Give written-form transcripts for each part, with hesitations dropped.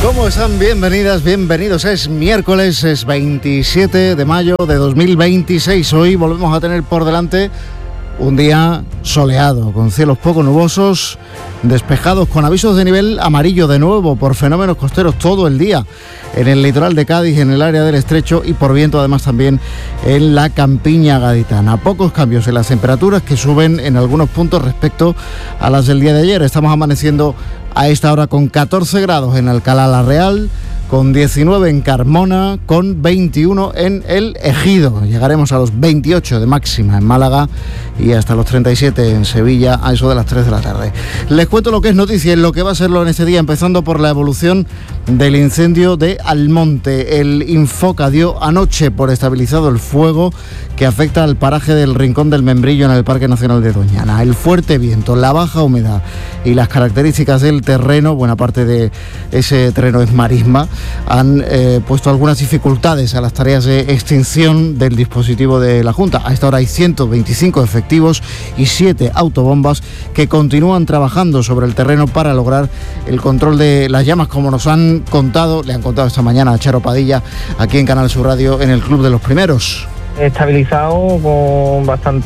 ¿Cómo están? Bienvenidas, bienvenidos. Es miércoles, es 27 de mayo de 2026. Hoy volvemos a tener por delante un día soleado, con cielos poco nubosos, despejados, con avisos de nivel amarillo de nuevo por fenómenos costeros todo el día en el litoral de Cádiz, en el área del Estrecho y por viento además también en la campiña gaditana. Pocos cambios en las temperaturas, que suben en algunos puntos respecto a las del día de ayer. Estamos amaneciendo a esta hora con 14 grados en Alcalá la Real, con 19 en Carmona, con 21 en El Ejido. Llegaremos a los 28 de máxima en Málaga y hasta los 37 en Sevilla a eso de las 3 de la tarde. Les cuento lo que es noticia y lo que va a serlo en este día, empezando por la evolución del incendio de Almonte. El Infoca dio anoche por estabilizado el fuego que afecta al paraje del Rincón del Membrillo en el Parque Nacional de Doñana. El fuerte viento, la baja humedad y las características del terreno, buena parte de ese terreno es marisma, han puesto algunas dificultades a las tareas de extinción del dispositivo de la Junta. A esta hora hay 125 efectivos y 7 autobombas que continúan trabajando sobre el terreno para lograr el control de las llamas, como nos han contado, le han contado esta mañana a Charo Padilla, aquí en Canal Sur Radio, en el Club de los Primeros. Estabilizado, con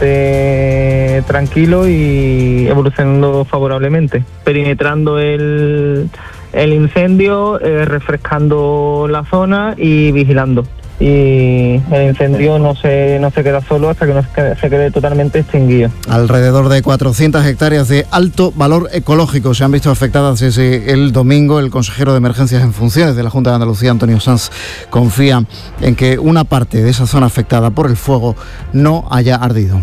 bastante tranquilo y evolucionando favorablemente, perimetrando el incendio, refrescando la zona y vigilando. Y el incendio no se queda solo hasta que no se quede totalmente extinguido. Alrededor de 400 hectáreas de alto valor ecológico se han visto afectadas desde el domingo. El consejero de Emergencias en funciones de la Junta de Andalucía, Antonio Sanz, confía en que una parte de esa zona afectada por el fuego no haya ardido.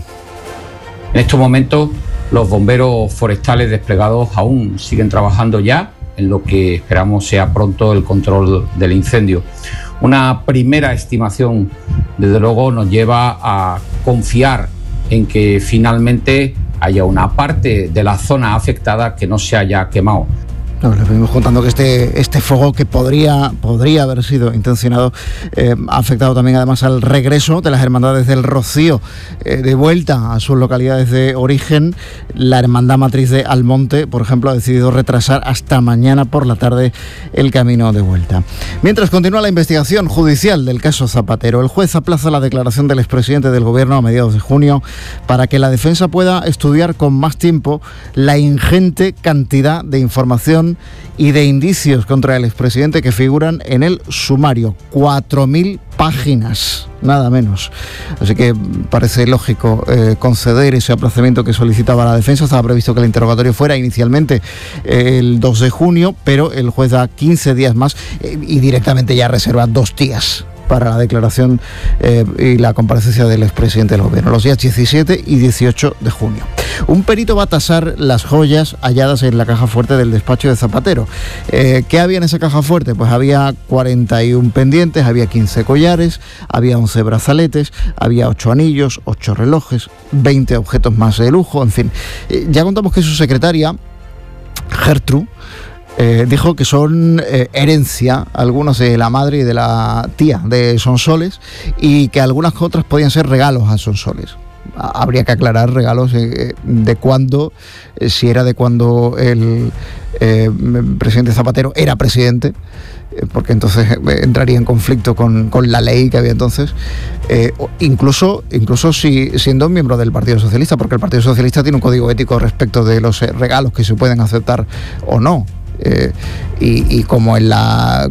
En estos momentos, los bomberos forestales desplegados aún siguen trabajando ya en lo que esperamos sea pronto el control del incendio. Una primera estimación, desde luego, nos lleva a confiar en que finalmente haya una parte de la zona afectada que no se haya quemado. No, les venimos contando que este fuego, que podría haber sido intencionado, ha afectado también además al regreso de las hermandades del Rocío de vuelta a sus localidades de origen. La hermandad matriz de Almonte, por ejemplo, ha decidido retrasar hasta mañana por la tarde el camino de vuelta. Mientras continúa la investigación judicial del caso Zapatero, el juez aplaza la declaración del expresidente del Gobierno a mediados de junio para que la defensa pueda estudiar con más tiempo la ingente cantidad de información y de indicios contra el expresidente que figuran en el sumario. 4.000 páginas, nada menos. Así que parece lógico conceder ese aplazamiento que solicitaba la defensa. Estaba previsto que el interrogatorio fuera inicialmente el 2 de junio, pero el juez da 15 días más y directamente ya reserva 2 días para la declaración y la comparecencia del expresidente del Gobierno, los días 17 y 18 de junio. Un perito va a tasar las joyas halladas en la caja fuerte del despacho de Zapatero. ¿Qué había en esa caja fuerte? Pues había 41 pendientes, había 15 collares, había 11 brazaletes, había 8 anillos, 8 relojes, 20 objetos más de lujo, en fin. Ya contamos que su secretaria, Gertrude, dijo que son herencia, algunos de la madre y de la tía de Sonsoles, y que algunas otras podían ser regalos a Sonsoles. Habría que aclarar regalos de cuándo, si era de cuando el presidente Zapatero era presidente, porque entonces entraría en conflicto con la ley que había entonces, incluso si siendo miembro del Partido Socialista, porque el Partido Socialista tiene un código ético respecto de los regalos que se pueden aceptar o no. Y como en la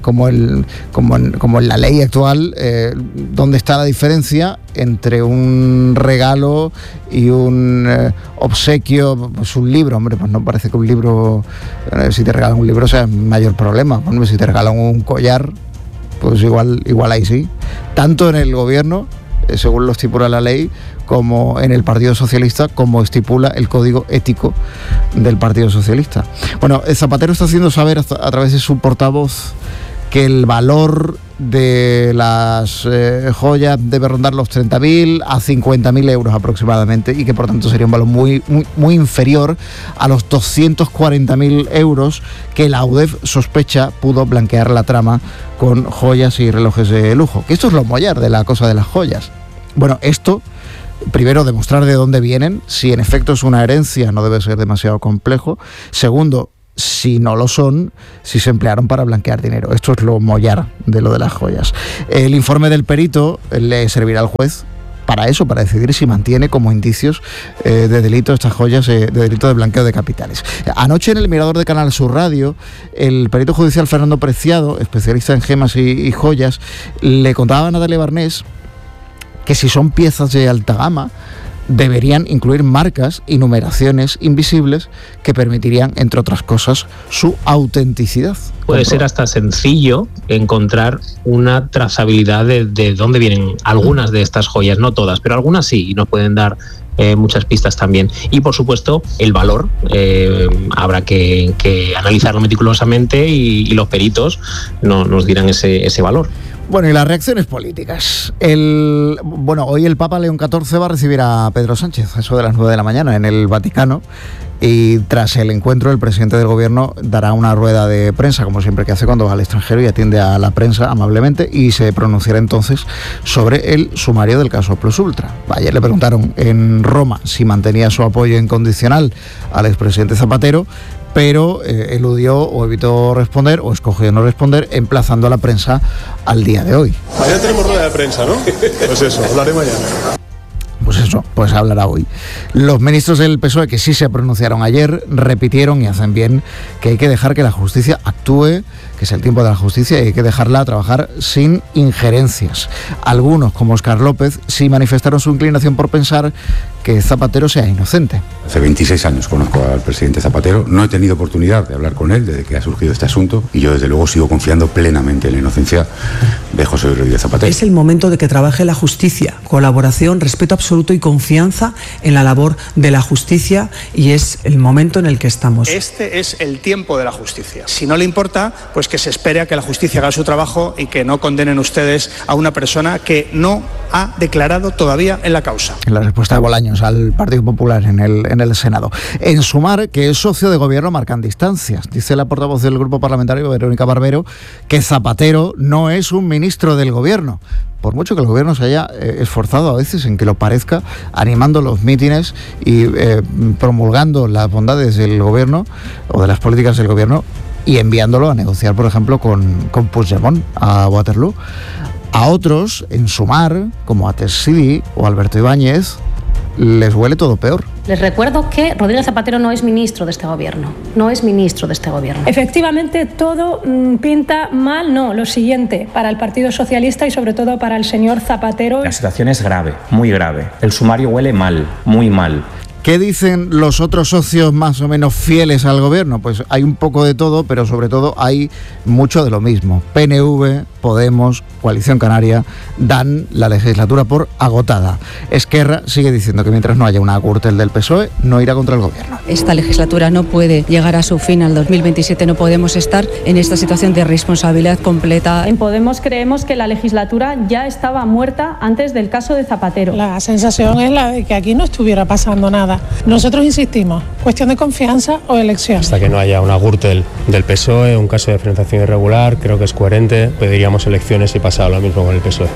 ley actual, ¿dónde está la diferencia entre un regalo y un obsequio? Pues un libro, hombre, pues no parece que un libro, si te regalan un libro sea mayor problema. Bueno, si te regalan un collar, pues igual ahí sí. Tanto en el Gobierno, según lo estipula la ley, como en el Partido Socialista, como estipula el código ético del Partido Socialista. Bueno, Zapatero está haciendo saber a través de su portavoz que el valor de las joyas debe rondar los 30.000 a 50.000 euros aproximadamente, y que por tanto sería un valor muy inferior a los 240.000 euros que la UDEF sospecha pudo blanquear la trama con joyas y relojes de lujo. Que esto es lo mollar de la cosa de las joyas. Bueno, esto, primero, demostrar de dónde vienen. Si en efecto es una herencia, no debe ser demasiado complejo. Segundo, si no lo son, si se emplearon para blanquear dinero. Esto es lo mollar de lo de las joyas. El informe del perito le servirá al juez para eso, para decidir si mantiene como indicios de delito estas joyas, de delito de blanqueo de capitales. Anoche en el Mirador de Canal Sur Radio, el perito judicial Fernando Preciado, especialista en gemas y joyas, le contaba a Natalia Barnés que si son piezas de alta gama, deberían incluir marcas y numeraciones invisibles que permitirían, entre otras cosas, su autenticidad. Puede ser hasta sencillo encontrar una trazabilidad de dónde vienen algunas de estas joyas, no todas, pero algunas sí, y nos pueden dar muchas pistas también. Y por supuesto, el valor, habrá que analizarlo meticulosamente y los peritos nos dirán ese valor. Bueno, y las reacciones políticas. Hoy el Papa León XIV va a recibir a Pedro Sánchez, eso de las 9 de la mañana, en el Vaticano. Y tras el encuentro, el presidente del gobierno dará una rueda de prensa, como siempre que hace cuando va al extranjero y atiende a la prensa amablemente, y se pronunciará entonces sobre el sumario del caso Plus Ultra. Ayer le preguntaron en Roma si mantenía su apoyo incondicional al expresidente Zapatero, pero eludió o evitó responder o escogió no responder, emplazando a la prensa al día de hoy. Mañana tenemos rueda de prensa, ¿no? Pues eso, hablaré mañana. Pues hablará hoy. Los ministros del PSOE, que sí se pronunciaron ayer, repitieron, y hacen bien, que hay que dejar que la justicia actúe, que es el tiempo de la justicia, y hay que dejarla trabajar sin injerencias. Algunos, como Óscar López, sí manifestaron su inclinación por pensar que Zapatero sea inocente. Hace 26 años conozco al presidente Zapatero, no he tenido oportunidad de hablar con él desde que ha surgido este asunto, y yo desde luego sigo confiando plenamente en la inocencia de José Luis Rodríguez Zapatero. Es el momento de que trabaje la justicia, colaboración, respeto absoluto y confianza en la labor de la justicia, y es el momento en el que estamos. Este es el tiempo de la justicia. Si no le importa, pues que se espere a que la justicia haga su trabajo y que no condenen ustedes a una persona que no ha declarado todavía en la causa. La respuesta de Bolaños al Partido Popular en el Senado. En Sumar, que es socio de gobierno, marcan distancias. Dice la portavoz del grupo parlamentario, Verónica Barbero, que Zapatero no es un ministro del gobierno. Por mucho que el gobierno se haya esforzado a veces en que lo parezca, animando los mítines y promulgando las bondades del gobierno o de las políticas del gobierno y enviándolo a negociar, por ejemplo, con Puigdemont a Waterloo. A otros, en Sumar, como a Tessidi o Alberto Ibáñez, les huele todo peor. Les recuerdo que Rodríguez Zapatero no es ministro de este gobierno. No es ministro de este gobierno. Efectivamente, todo pinta mal. No, lo siguiente, para el Partido Socialista y sobre todo para el señor Zapatero. La situación es grave, muy grave. El sumario huele mal, muy mal. ¿Qué dicen los otros socios más o menos fieles al gobierno? Pues hay un poco de todo, pero sobre todo hay mucho de lo mismo. PNV, Podemos, Coalición Canaria dan la legislatura por agotada. Esquerra sigue diciendo que mientras no haya una gürtel del PSOE, no irá contra el gobierno. Esta legislatura no puede llegar a su fin al 2027, no podemos estar en esta situación de responsabilidad completa. En Podemos creemos que la legislatura ya estaba muerta antes del caso de Zapatero. La sensación es la de que aquí no estuviera pasando nada. Nosotros insistimos, cuestión de confianza o elección. Hasta que no haya una gürtel del PSOE, un caso de financiación irregular, creo que es coherente, pediríamos elecciones y pasar lo mismo con el PSOE.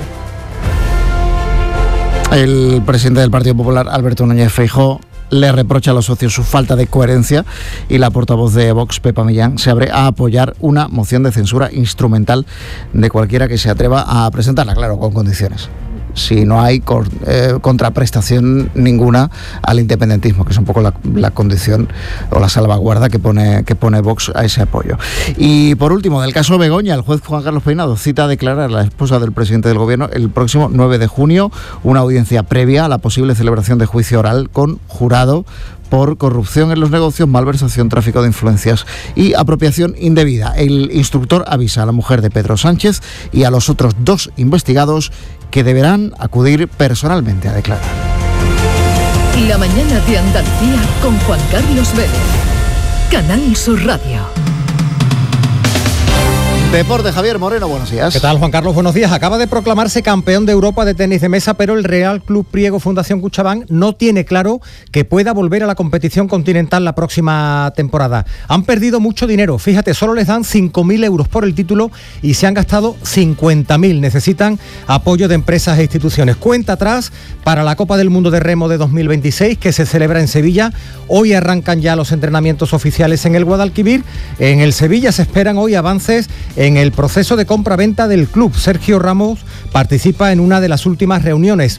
El presidente del Partido Popular, Alberto Núñez Feijóo, le reprocha a los socios su falta de coherencia, y la portavoz de Vox, Pepa Millán, se abre a apoyar una moción de censura instrumental de cualquiera que se atreva a presentarla, claro, con condiciones. Si no hay contraprestación ninguna al independentismo, que es un poco la condición o la salvaguarda que pone Vox a ese apoyo. Y por último, del caso Begoña, el juez Juan Carlos Peinado cita a declarar a la esposa del presidente del gobierno el próximo 9 de junio, una audiencia previa a la posible celebración de juicio oral con jurado por corrupción en los negocios, malversación, tráfico de influencias y apropiación indebida. El instructor avisa a la mujer de Pedro Sánchez y a los otros 2 investigados que deberán acudir personalmente a declarar. La mañana de Andalucía con Juan Carlos Vélez. Canal Sur Radio. Deporte, Javier Moreno, buenos días. ¿Qué tal, Juan Carlos? Buenos días. Acaba de proclamarse campeón de Europa de tenis de mesa, pero el Real Club Priego Fundación Cuchabán no tiene claro que pueda volver a la competición continental la próxima temporada. Han perdido mucho dinero. Fíjate, solo les dan 5.000 euros por el título y se han gastado 50.000. Necesitan apoyo de empresas e instituciones. Cuenta atrás para la Copa del Mundo de Remo de 2026, que se celebra en Sevilla. Hoy arrancan ya los entrenamientos oficiales en el Guadalquivir. En el Sevilla se esperan hoy avances en el proceso de compra-venta del club. Sergio Ramos participa en una de las últimas reuniones.